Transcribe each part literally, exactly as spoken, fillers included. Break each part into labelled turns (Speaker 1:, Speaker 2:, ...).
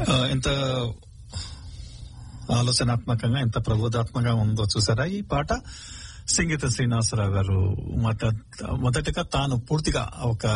Speaker 1: ఎంత ఆలోచనాత్మకంగా ఎంత ప్రబోధాత్మకంగా ఉందో చూసారా ఈ పాట. సంగీత శ్రీనివాసరావు గారు మొదటగా తాను పూర్తిగా ఒక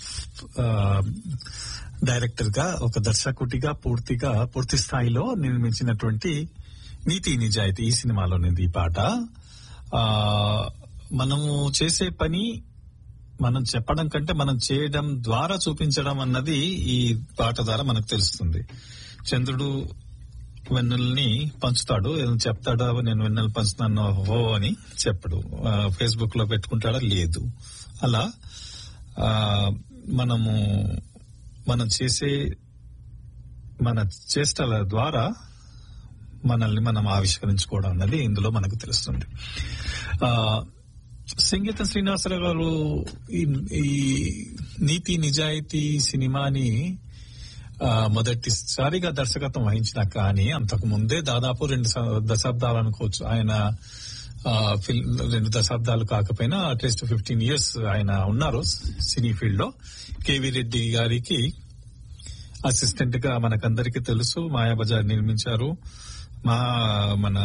Speaker 1: డైరెక్టర్ గా, ఒక దర్శకుడిగా పూర్తిగా పూర్తి స్థాయిలో నిర్మించినటువంటి నీతి నిజాయితీ ఈ సినిమాలోనిది ఈ పాట. ఆ మనము చేసే పని మనం చెప్పడం కంటే మనం చేయడం ద్వారా చూపించడం అన్నది ఈ పాట ద్వారా మనకు తెలుస్తుంది. చంద్రుడు వెన్నెల్ని పంచుతాడు, ఏదైనా చెప్తాడా నేను వెన్నెలు పంచుతాను హో అని చెప్పడు. ఫేస్బుక్ లో పెట్టుకుంటాడా లేదు. అలా ఆ మనము మనం చేసే మన చేష్టల ద్వారా మనల్ని మనం ఆవిష్కరించుకోవడం అన్నది ఇందులో మనకు తెలుస్తుంది. ఆ సంగీత శ్రీనివాసరావు గారు ఈ నీతి నిజాయితీ సినిమాని మొదటిసారిగా దర్శకత్వం వహించిన కానీ అంతకు ముందే దాదాపు రెండు దశాబ్దాలు అనుకోవచ్చు ఆయన ఫిల్మ్, రెండు దశాబ్దాలు కాకపోయినా అట్లీస్ట్ ఫిఫ్టీన్ ఇయర్స్ ఆయన ఉన్నారు సినీ ఫీల్డ్ లో. కేవీ రెడ్డి గారికి అసిస్టెంట్ గా మనకందరికీ తెలుసు మాయాబజార్ నిర్మించారు. మా మన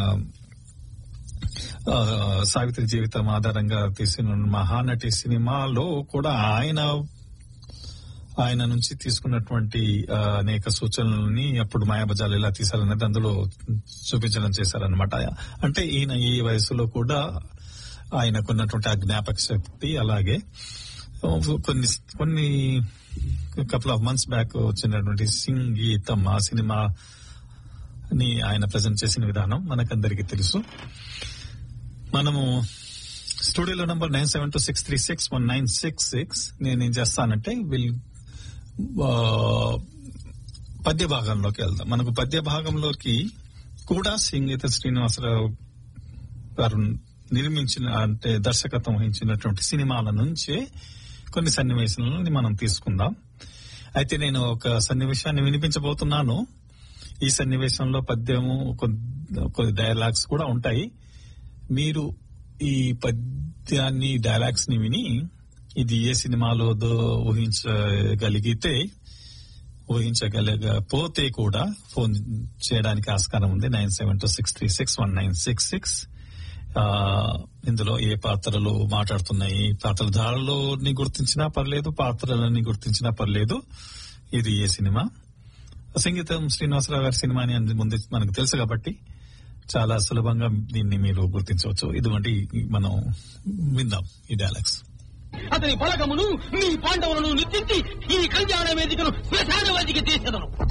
Speaker 1: సావిత్రి జీవితం ఆధారంగా తీసిన మహానటి సినిమాలో కూడా ఆయన ఆయన నుంచి తీసుకున్నటువంటి అనేక సూచనలని అప్పుడు మాయాబజార్ ఎలా తీశారనేది అందులో చూపించడం చేశారనమాట. అంటే ఈయన ఈ వయసులో కూడా ఆయనకున్నటువంటి ఆ జ్ఞాపక శక్తి, అలాగే కొన్ని కొన్ని కపుల్ ఆఫ్ మంత్స్ బ్యాక్ వచ్చినటువంటి సంగీతం ఆ సినిమాని ఆయన ప్రజెంట్ చేసిన విధానం మనకందరికీ తెలుసు. మనము స్టూడియోలో number nine seven two six three six one nine six six నేనేం చేస్తానంటే వీళ్ళు పద్య భాగంలోకి వెళ్దాం. మనకు పద్య భాగంలోకి కూడా సంగీత శ్రీనివాసరావు గారు నిర్మించిన అంటే దర్శకత్వం వహించినటువంటి సినిమాల నుంచే కొన్ని సన్నివేశాలను మనం తీసుకుందాం. అయితే నేను ఒక సన్నివేశాన్ని వినిపించబోతున్నాను. ఈ సన్నివేశంలో పద్యము కొన్ని డైలాగ్స్ కూడా ఉంటాయి. మీరు ఈ పద్యాన్ని డైలాగ్స్ ని విని ఇది ఏ సినిమాలో ఊహించగలిగితే ఊహించగలిగపోతే కూడా ఫోన్ చేయడానికి ఆస్కారం ఉంది. Nine seven two six three six one nine six six ఇందులో ఏ పాత్రలు మాట్లాడుతున్నాయి, పాత్రధారులని గుర్తించినా పర్లేదు, పాత్రలని గుర్తించినా పర్లేదు. ఇది ఏ సినిమా, సంగీతం శ్రీనివాసరావు గారి సినిమా అని ముందు మనకు తెలుసు కాబట్టి చాలా సులభంగా దీన్ని మీరు గుర్తించవచ్చు. ఇటువంటి మనం విందాం ఈ డైలాగ్స్.
Speaker 2: అతని బలగమును మీ పాండవులను నిర్తించి ఈ కళ్యాణ వేదికను శ్మశాన వేదిక చేసేదను.